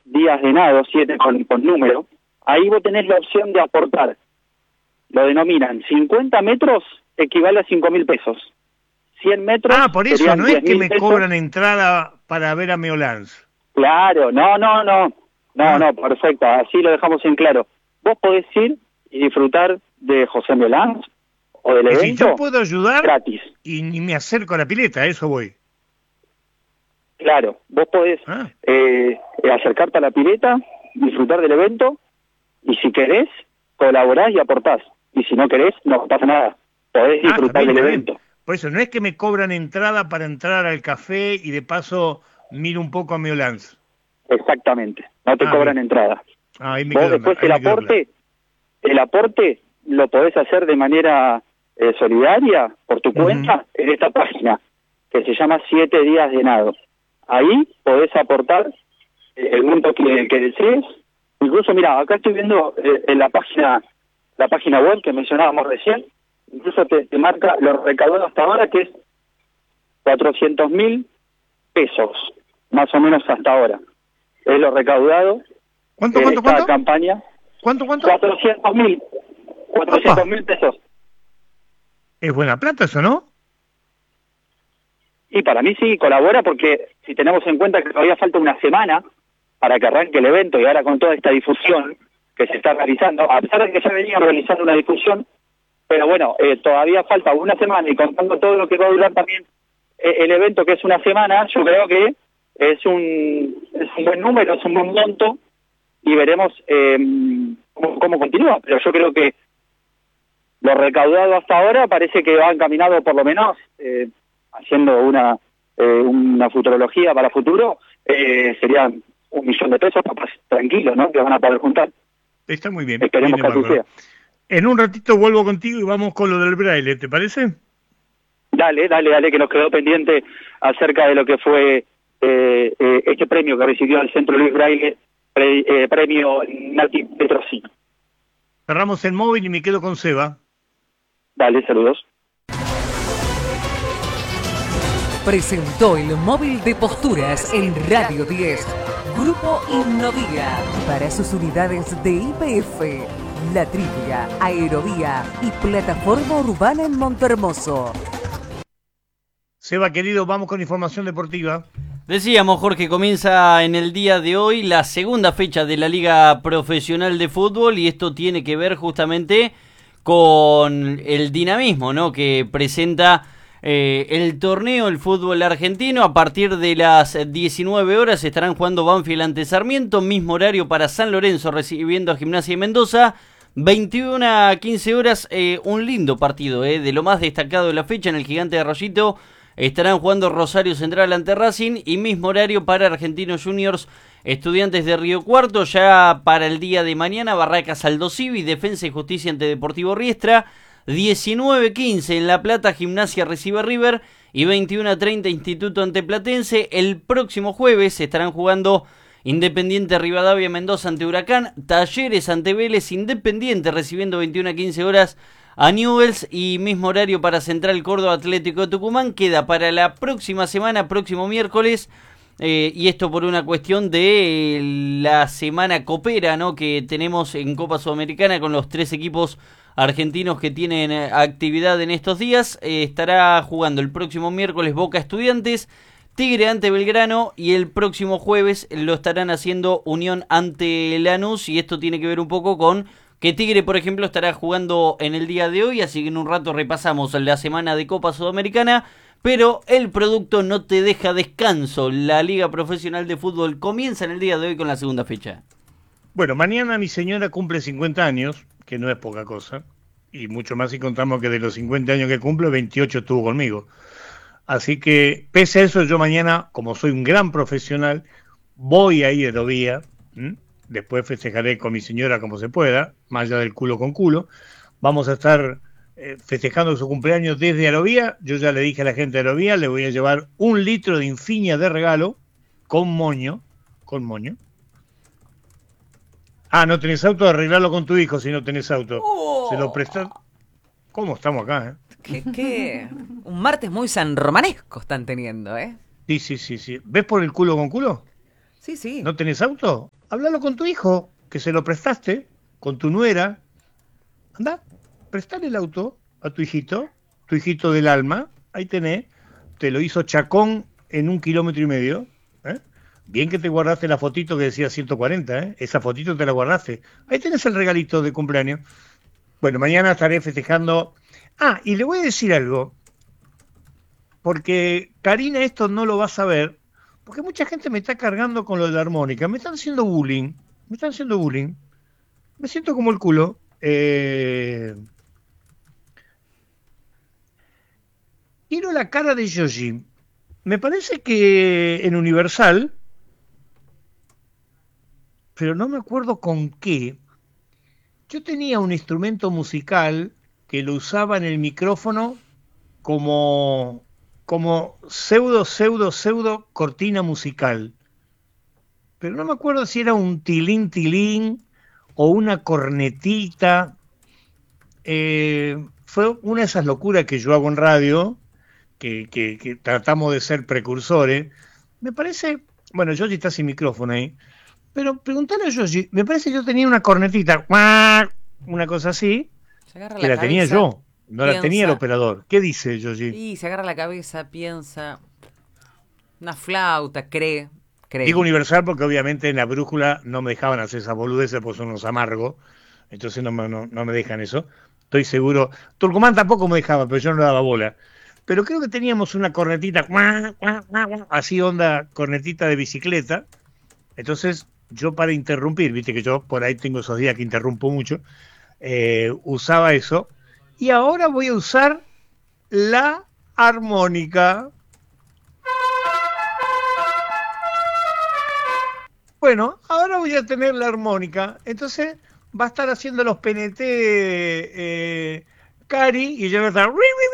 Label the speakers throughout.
Speaker 1: días de nado, 7 con número, ahí vos tenés la opción de aportar. Lo denominan 50 metros equivale a 5.000 pesos. 100 metros.
Speaker 2: Ah, por eso
Speaker 1: serían
Speaker 2: no es que me
Speaker 1: pesos.
Speaker 2: cobran entrada para ver a Meolans.
Speaker 1: Claro, no, perfecto, así lo dejamos en claro. Vos podés ir y disfrutar de José Meolans o del evento.
Speaker 2: Si yo puedo ayudar
Speaker 1: gratis.
Speaker 2: Y ni me acerco a la pileta, a eso voy.
Speaker 1: Claro, vos podés acercarte a la pileta, disfrutar del evento, y si querés, colaborás y aportás. Y si no querés, no pasa nada. Podés disfrutar del evento.
Speaker 2: Por eso, no es que me cobran entrada para entrar al café y de paso miro un poco a Meolans.
Speaker 1: Exactamente, no te cobran entrada.
Speaker 2: Ahí me
Speaker 1: vos
Speaker 2: quedo,
Speaker 1: después
Speaker 2: ahí
Speaker 1: el aporte lo podés hacer de manera solidaria por tu cuenta en esta página que se llama 7 días de nado. Ahí podés aportar el monto que desees. Incluso, mira, acá estoy viendo en la página web que mencionábamos recién, incluso te marca lo recaudado hasta ahora, que es 400.000 pesos, más o menos hasta ahora. Es lo recaudado.
Speaker 2: ¿Cuánto?
Speaker 1: Campaña.
Speaker 2: ¿Cuánto?
Speaker 1: 400.000 pesos.
Speaker 2: Es buena plata eso, ¿no?
Speaker 1: Y para mí sí, colabora, porque si tenemos en cuenta que todavía falta una semana para que arranque el evento, y ahora con toda esta difusión que se está realizando, a pesar de que ya venían realizando una difusión, pero bueno, todavía falta una semana, y contando todo lo que va a durar también el evento, que es una semana, yo creo que es un buen número, es un buen monto, y veremos cómo continúa. Pero yo creo que lo recaudado hasta ahora parece que va encaminado, por lo menos, haciendo una futurología para futuro, serían 1 millón de pesos, capaz, tranquilos, ¿no?, que van a poder juntar.
Speaker 2: Está muy bien.
Speaker 1: Esperemos que así sea.
Speaker 2: En un ratito vuelvo contigo y vamos con lo del braille, ¿te parece?
Speaker 1: Dale, que nos quedó pendiente acerca de lo que fue este premio que recibió el Centro Luis Braille, premio Nati Petrosino.
Speaker 2: Cerramos el móvil y me quedo con Seba.
Speaker 1: Dale, saludos.
Speaker 3: Presentó el móvil de posturas en Radio 10. Grupo Innovía. Para sus unidades de IPF, La Trivia, Aerovía y Plataforma Urbana en Montehermoso.
Speaker 2: Seba, querido, vamos con información deportiva.
Speaker 4: Decíamos, Jorge, comienza en el día de hoy la segunda fecha de la Liga Profesional de Fútbol, y esto tiene que ver justamente con el dinamismo, ¿no?, que presenta el torneo, el fútbol argentino. A partir de las 19 horas estarán jugando Banfield ante Sarmiento, mismo horario para San Lorenzo recibiendo a Gimnasia de Mendoza. 21 a 15 horas, un lindo partido, de lo más destacado de la fecha. En el Gigante de Arroyito estarán jugando Rosario Central ante Racing, y mismo horario para Argentinos Juniors, Estudiantes de Río Cuarto. Ya para el día de mañana, Barracas Aldo Civi, Defensa y Justicia ante Deportivo Riestra. 19:15 en La Plata, Gimnasia recibe River, y 21:30 Instituto ante Platense. El próximo jueves estarán jugando Independiente Rivadavia Mendoza ante Huracán, Talleres ante Vélez, Independiente recibiendo 21:15 horas a Newell's, y mismo horario para Central Córdoba Atlético de Tucumán. Queda para la próxima semana, próximo miércoles, y esto por una cuestión de la semana copera, ¿no?, que tenemos en Copa Sudamericana con los 3 equipos argentinos que tienen actividad en estos días. Estará jugando el próximo miércoles Boca Estudiantes, Tigre ante Belgrano, y el próximo jueves lo estarán haciendo Unión ante Lanús, y esto tiene que ver un poco con que Tigre, por ejemplo, estará jugando en el día de hoy, así que en un rato repasamos la semana de Copa Sudamericana, pero el producto no te deja descanso. La Liga Profesional de Fútbol comienza en el día de hoy con la segunda fecha.
Speaker 2: Bueno, mañana mi señora cumple 50 años, que no es poca cosa, y mucho más si contamos que de los 50 años que cumple, 28 estuvo conmigo. Así que, pese a eso, yo mañana, como soy un gran profesional, voy a ir a Aerovía. Después festejaré con mi señora como se pueda, más allá del culo con culo. Vamos a estar festejando su cumpleaños desde Aerovía. Yo ya le dije a la gente de Aerovía, le voy a llevar 1 litro de Infinia de regalo, con moño. Ah, ¿no tenés auto? Arreglalo con tu hijo si no tenés auto. Se lo prestas. ¿Cómo estamos acá,
Speaker 3: ¿Qué? Un martes muy sanromanesco están teniendo,
Speaker 2: Sí. ¿Ves por el culo con culo?
Speaker 3: Sí.
Speaker 2: ¿No tenés auto? Háblalo con tu hijo, que se lo prestaste, con tu nuera. Anda, prestale el auto a tu hijito del alma, ahí tenés, te lo hizo Chacón en 1,5 kilómetros. Bien que te guardaste la fotito que decía 140, esa fotito te la guardaste. Ahí tenés el regalito de cumpleaños. Bueno, mañana estaré festejando. Ah, y le voy a decir algo, porque Karina esto no lo va a saber, porque mucha gente me está cargando con lo de la armónica, me están haciendo bullying, me siento como el culo. Quiero la cara de Yoshi. Me parece que en Universal, pero no me acuerdo con qué, yo tenía un instrumento musical que lo usaba en el micrófono como pseudo cortina musical. Pero no me acuerdo si era un tilín tilín o una cornetita. Fue una de esas locuras que yo hago en radio, que tratamos de ser precursores. Me parece, bueno, Yoshi está sin micrófono ahí, pero preguntale a Yoshi, me parece que yo tenía una cornetita, una cosa así, que la tenía yo, no la tenía el operador. ¿Qué dice Yoshi?
Speaker 5: Y se agarra la cabeza, piensa, una flauta, cree.
Speaker 2: Digo Universal porque obviamente en la brújula no me dejaban hacer esas boludeces porque son unos amargos, entonces no me dejan eso. Estoy seguro, Tucumán tampoco me dejaba, pero yo no le daba bola. Pero creo que teníamos una cornetita, así onda cornetita de bicicleta. Entonces yo, para interrumpir, viste que yo por ahí tengo esos días que interrumpo mucho, usaba eso. Y ahora voy a usar la armónica. Bueno, ahora voy a tener la armónica. Entonces va a estar haciendo los PNT Cari y yo voy a estar...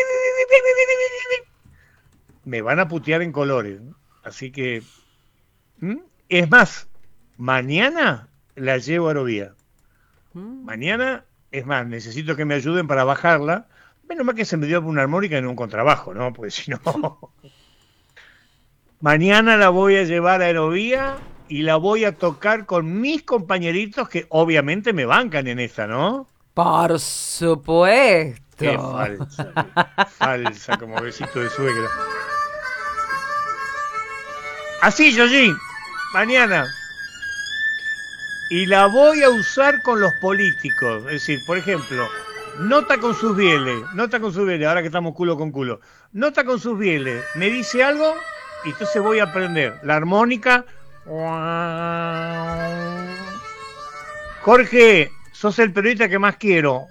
Speaker 2: Me van a putear en colores. Así que... Es más, mañana la llevo a Aerovía. Mañana, es más, necesito que me ayuden para bajarla. Menos mal que se me dio una armónica en un contrabajo, ¿no? Porque si no... Mañana la voy a llevar a Aerovía y la voy a tocar con mis compañeritos que obviamente me bancan en esta, ¿no?
Speaker 5: Por supuesto.
Speaker 2: Qué falsa, como besito de suegra. Así, Yoshi, mañana. Y la voy a usar con los políticos. Es decir, por ejemplo, nota con sus bieles, ahora que estamos culo con culo. Nota con sus bieles, me dice algo y entonces voy a aprender la armónica. Jorge, sos el periodista que más quiero.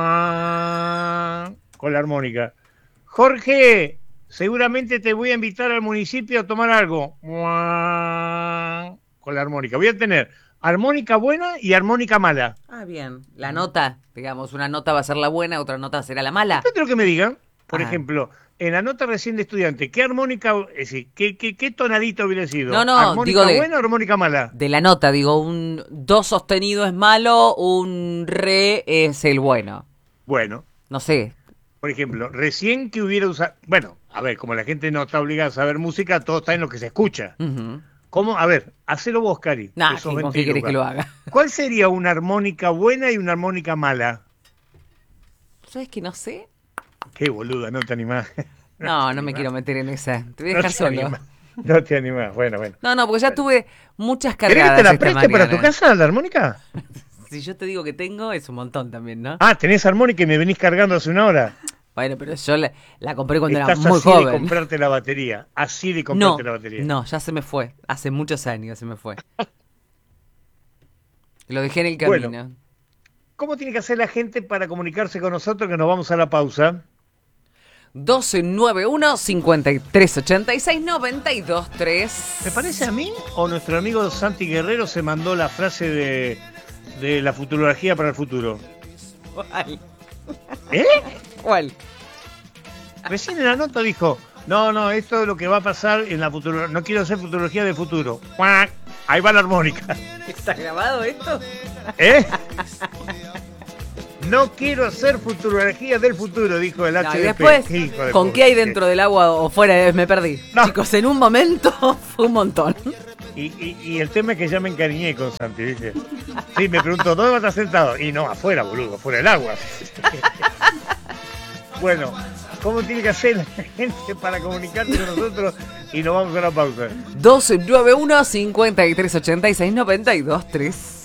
Speaker 2: Con la armónica. Jorge, seguramente te voy a invitar al municipio a tomar algo. Con la armónica. Voy a tener armónica buena y armónica mala.
Speaker 5: Ah, bien. La nota, digamos, una nota va a ser la buena, otra nota será la mala.
Speaker 2: Depende de lo que me digan. Por ejemplo, en la nota recién de estudiante, ¿qué armónica, es decir, qué tonadito hubiera sido?
Speaker 5: No,
Speaker 2: ¿Armónica buena o armónica mala?
Speaker 5: De la nota, digo, un do sostenido es malo, un re es el bueno.
Speaker 2: Bueno.
Speaker 5: No sé.
Speaker 2: Por ejemplo, recién que hubiera usado... Bueno, a ver, como la gente no está obligada a saber música, todo está en lo que se escucha. ¿Cómo? A ver, hacelo vos, Cari.
Speaker 5: ¿Con qué querés que lo haga?
Speaker 2: ¿Cuál sería una armónica buena y una armónica mala?
Speaker 5: ¿Sabes que no sé?
Speaker 2: Qué boluda, no te animás.
Speaker 5: No me quiero meter en esa. Te voy a dejar solo.
Speaker 2: No te animás, bueno.
Speaker 5: No, porque ya tuve muchas
Speaker 2: ¿Querés
Speaker 5: cargadas.
Speaker 2: que te la preste para tu casa, la armónica?
Speaker 5: Si yo te digo que tengo, es un montón también, ¿no?
Speaker 2: Ah, tenés armónica y me venís cargando hace una hora.
Speaker 5: Bueno, pero yo la compré cuando
Speaker 2: Estás
Speaker 5: era muy
Speaker 2: así
Speaker 5: joven.
Speaker 2: de comprarte la batería. Así de comprarte la batería.
Speaker 5: No, ya se me fue. Hace muchos años se me fue. Lo dejé en el camino.
Speaker 2: Bueno, ¿cómo tiene que hacer la gente para comunicarse con nosotros, que nos vamos a la pausa?
Speaker 5: 1291-5386-923.
Speaker 2: ¿Te parece a mí o nuestro amigo Santi Guerrero se mandó la frase de la futurología para el futuro?
Speaker 5: ¿Cuál?
Speaker 2: ¿Cuál? Recién en la nota dijo, no, esto es lo que va a pasar en la futurología. No quiero hacer futurología de futuro. ¡Cuac! Ahí va la armónica.
Speaker 5: ¿Está grabado esto?
Speaker 2: No quiero hacer futurología del futuro, dijo el HDP.
Speaker 5: Y después, ¿con qué hay dentro del agua o fuera? Me perdí. No. Chicos, en un momento fue un montón.
Speaker 2: Y el tema es que ya me encariñé con Santi, ¿viste? Sí, me preguntó, ¿dónde vas a estar sentado? Y no, afuera, boludo, afuera del agua. Bueno, ¿cómo tiene que hacer la gente para comunicarse con nosotros? Y nos vamos a una pausa.
Speaker 5: 291 5386 923.